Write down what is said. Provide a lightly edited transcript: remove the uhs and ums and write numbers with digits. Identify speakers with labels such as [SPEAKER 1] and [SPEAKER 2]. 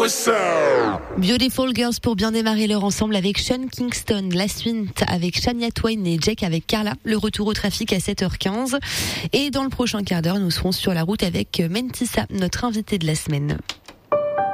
[SPEAKER 1] Beautiful Girls pour bien démarrer leur ensemble avec Sean Kingston, la suite avec Shania Twain et Jake avec Carla, le retour au trafic à 7h15. Et dans le prochain quart d'heure, nous serons sur la route avec Mentissa, notre invité de la semaine.